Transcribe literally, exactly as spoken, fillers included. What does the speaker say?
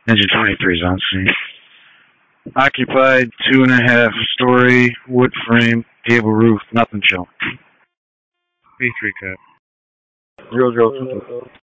Engine twenty-three is on scene. Occupied, two and a half story, wood frame, gable roof, nothing shown. B three cut. Zero zero two.